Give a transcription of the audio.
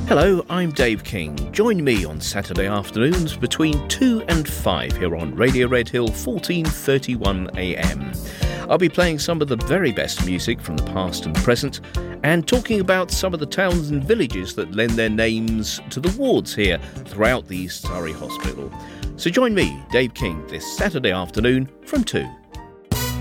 Hello, I'm Dave King. Join me on Saturday afternoons between 2 and 5 here on Radio Red Hill 1431 AM. I'll be playing some of the very best music from the past and present and talking about some of the towns and villages that lend their names to the wards here throughout the East Surrey Hospital. So join me, Dave King, this Saturday afternoon from 2.